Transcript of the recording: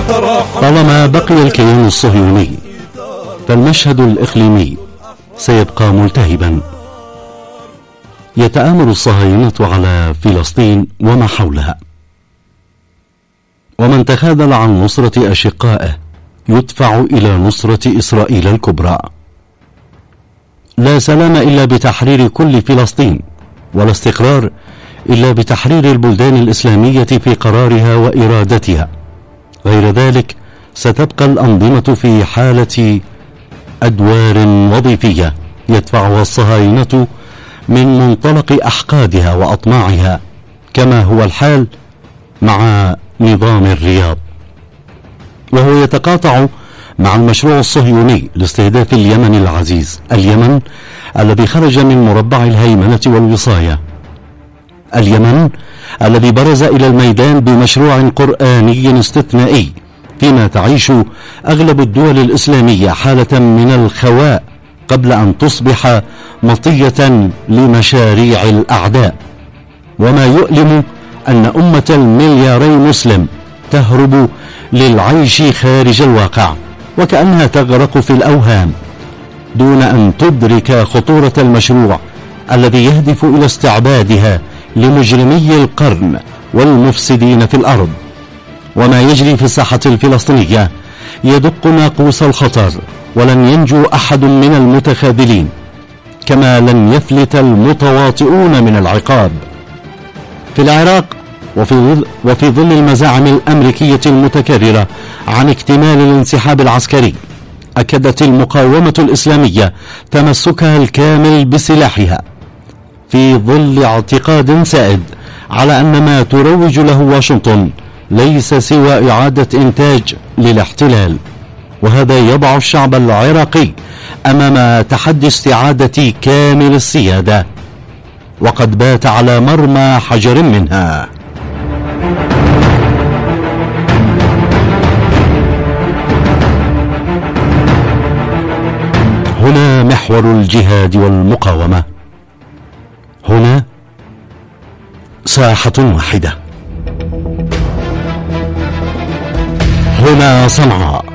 طالما بقي الكيان الصهيوني فالمشهد الإقليمي سيبقى ملتهبا. يتآمر الصهاينة على فلسطين وما حولها، ومن تخاذل عن نصرة أشقائه يدفع إلى نصرة إسرائيل الكبرى. لا سلام إلا بتحرير كل فلسطين، ولا استقرار إلا بتحرير البلدان الإسلامية في قرارها وإرادتها. غير ذلك ستبقى الأنظمة في حالة أدوار وظيفية يدفعها الصهاينة من منطلق أحقادها وأطماعها، كما هو الحال مع نظام الرياض، وهو يتقاطع مع المشروع الصهيوني لاستهداف اليمن العزيز، اليمن الذي خرج من مربع الهيمنة والوصاية، اليمن الذي برز إلى الميدان بمشروع قرآني استثنائي، فيما تعيش أغلب الدول الإسلامية حالة من الخواء قبل أن تصبح مطية لمشاريع الأعداء. وما يؤلم أن أمة الملياري مسلم تهرب للعيش خارج الواقع، وكأنها تغرق في الأوهام دون أن تدرك خطورة المشروع الذي يهدف إلى استعبادها لمجرمي القرن والمفسدين في الأرض. وما يجري في الساحة الفلسطينية يدق ناقوس الخطر، ولن ينجو أحد من المتخاذلين، كما لن يفلت المتواطئون من العقاب. في العراق وفي ظل المزاعم الأمريكية المتكررة عن اكتمال الانسحاب العسكري، أكدت المقاومة الإسلامية تمسكها الكامل بسلاحها، في ظل اعتقاد سائد على أن ما تروج له واشنطن ليس سوى إعادة إنتاج للاحتلال، وهذا يضع الشعب العراقي أمام تحدي استعادة كامل السيادة، وقد بات على مرمى حجر منها. هنا محور الجهاد والمقاومة، هنا ساحة واحدة، هنا صنعاء.